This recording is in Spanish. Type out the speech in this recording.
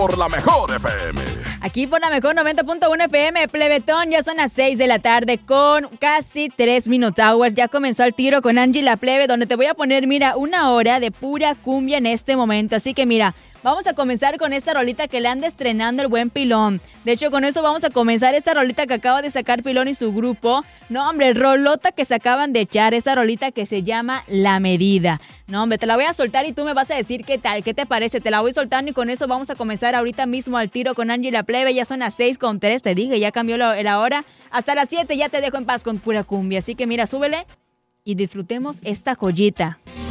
Por la mejor FM. Aquí por la mejor 90.1 FM, plebetón, ya son las 6 de la tarde con casi 3 minutes hour. Ya comenzó el tiro con Angie la plebe, donde te voy a poner, mira, una hora de pura cumbia en este momento. Así que mira, vamos a comenzar con esta rolita que le anda estrenando el buen Pilón. De hecho, con esto vamos a comenzar esta rolita que acaba de sacar Pilón y su grupo. No, hombre, rolota que se acaban de echar, esta rolita que se llama La Medida. No, hombre, te la voy a soltar y tú me vas a decir qué tal, qué te parece. Te la voy soltando y con esto vamos a comenzar ahorita mismo al tiro con Angie la plebe. Ya son las 6:03, te dije, ya cambió la hora. Hasta las 7 ya te dejo en paz con pura cumbia. Así que mira, súbele y disfrutemos esta joyita.